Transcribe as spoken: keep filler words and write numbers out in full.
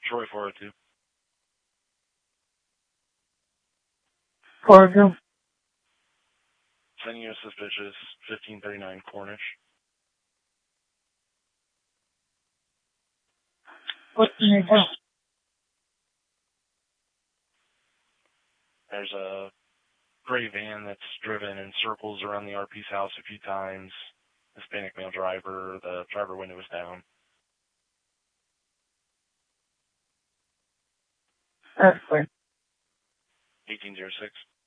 Troy four oh two. four oh two. Sending you a suspicious fifteen thirty-nine Cornish. What do you do? There's a gray van that's driven in circles around the R P's house a few times. Hispanic male driver. The driver window is down. That's clear. eighteen oh six.